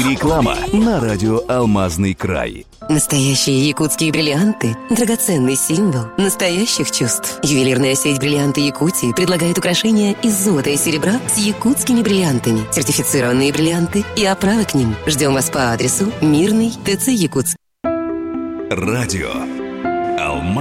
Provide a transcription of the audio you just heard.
Реклама на радио «Алмазный край». Настоящие якутские бриллианты – драгоценный символ настоящих чувств. Ювелирная сеть «Бриллианты Якутии» предлагает украшения из золота и серебра с якутскими бриллиантами, сертифицированные бриллианты и оправы к ним. Ждем вас по адресу Мирный, ТЦ Якутск. Радио «Алмаз».